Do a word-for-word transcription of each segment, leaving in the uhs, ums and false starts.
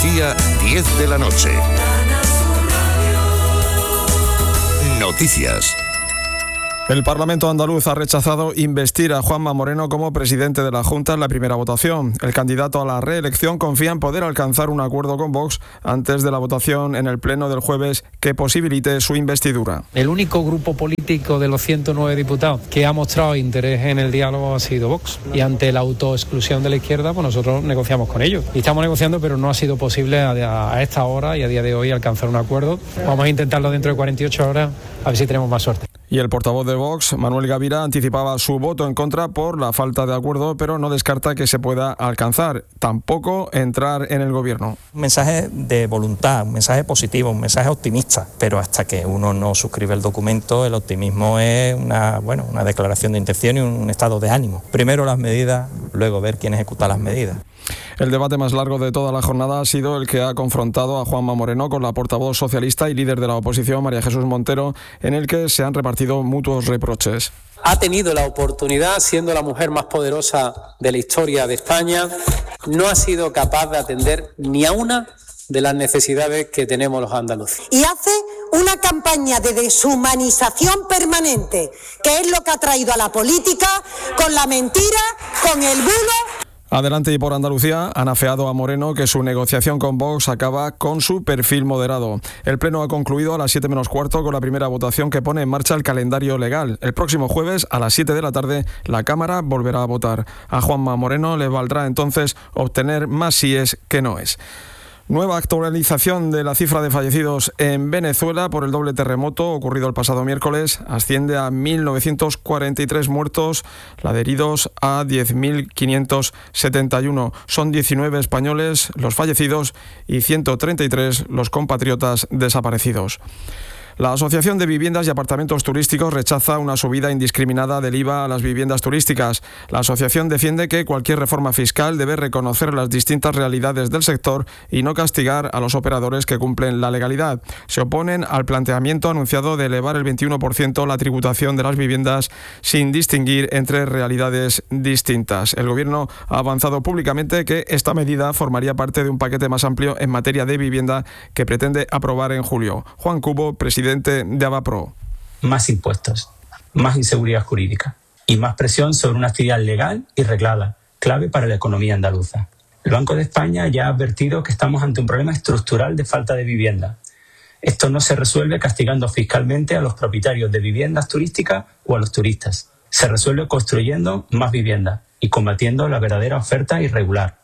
Andalucía, diez de la noche. Noticias. El Parlamento andaluz ha rechazado investir a Juanma Moreno como presidente de la Junta en la primera votación. El candidato a la reelección confía en poder alcanzar un acuerdo con Vox antes de la votación en el pleno del jueves que posibilite su investidura. El único grupo político de los ciento nueve diputados que ha mostrado interés en el diálogo ha sido Vox. Y ante la autoexclusión de la izquierda, pues nosotros negociamos con ellos. Y estamos negociando, pero no ha sido posible a, a esta hora y a día de hoy alcanzar un acuerdo. Vamos a intentarlo dentro de cuarenta y ocho horas, a ver si tenemos más suerte. Y el portavoz de Vox, Manuel Gavira, anticipaba su voto en contra por la falta de acuerdo, pero no descarta que se pueda alcanzar, tampoco entrar en el gobierno. Un mensaje de voluntad, un mensaje positivo, un mensaje optimista, pero hasta que uno no suscribe el documento, el optimismo es una, bueno, una declaración de intención y un estado de ánimo. Primero las medidas, luego ver quién ejecuta las medidas. El debate más largo de toda la jornada ha sido el que ha confrontado a Juanma Moreno con la portavoz socialista y líder de la oposición, María Jesús Montero, en el que se han repartido mutuos reproches. Ha tenido la oportunidad, siendo la mujer más poderosa de la historia de España, no ha sido capaz de atender ni a una de las necesidades que tenemos los andaluces. Y hace una campaña de deshumanización permanente, que es lo que ha traído a la política, con la mentira, con el bulo. Adelante y por Andalucía han afeado a Moreno que su negociación con Vox acaba con su perfil moderado. El pleno ha concluido a las siete menos cuarto con la primera votación que pone en marcha el calendario legal. El próximo jueves a las siete de la tarde la Cámara volverá a votar. A Juanma Moreno le valdrá entonces obtener más síes que noes. Nueva actualización de la cifra de fallecidos en Venezuela por el doble terremoto ocurrido el pasado miércoles. Asciende a mil novecientos cuarenta y tres muertos, la de heridos a diez mil quinientos setenta y uno. Son diecinueve españoles los fallecidos y ciento treinta y tres los compatriotas desaparecidos. La Asociación de Viviendas y Apartamentos Turísticos rechaza una subida indiscriminada del I V A a las viviendas turísticas. La asociación defiende que cualquier reforma fiscal debe reconocer las distintas realidades del sector y no castigar a los operadores que cumplen la legalidad. Se oponen al planteamiento anunciado de elevar el veintiuno por ciento la tributación de las viviendas sin distinguir entre realidades distintas. El Gobierno ha avanzado públicamente que esta medida formaría parte de un paquete más amplio en materia de vivienda que pretende aprobar en julio. Juan Cubo, presidente de Avapro. Más impuestos, más inseguridad jurídica y más presión sobre una actividad legal y reglada, clave para la economía andaluza. El Banco de España ya ha advertido que estamos ante un problema estructural de falta de vivienda. Esto no se resuelve castigando fiscalmente a los propietarios de viviendas turísticas o a los turistas. Se resuelve construyendo más viviendas y combatiendo la verdadera oferta irregular.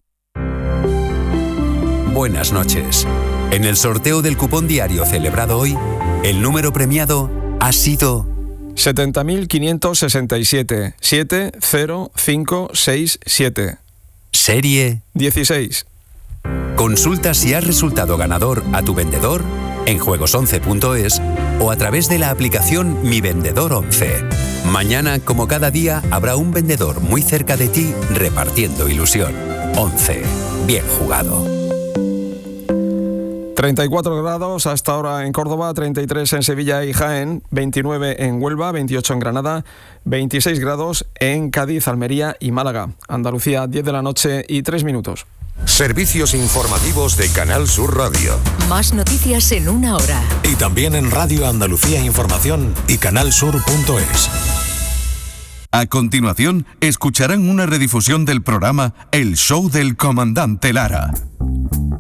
Buenas noches. En el sorteo del cupón diario celebrado hoy, el número premiado ha sido setenta mil quinientos sesenta y siete, siete cero cinco seis siete. Serie dieciséis. Consulta si has resultado ganador a tu vendedor en juegos once punto es o a través de la aplicación Mi Vendedor once. Mañana, como cada día, habrá un vendedor muy cerca de ti repartiendo ilusión. once. Bien jugado. treinta y cuatro grados hasta ahora en Córdoba, treinta y tres en Sevilla y Jaén, veintinueve en Huelva, veintiocho en Granada, veintiséis grados en Cádiz, Almería y Málaga. Andalucía, diez de la noche y tres minutos. Servicios informativos de Canal Sur Radio. Más noticias en una hora. Y también en Radio Andalucía Información y canal sur punto es. A continuación, escucharán una redifusión del programa El Show del Comandante Lara.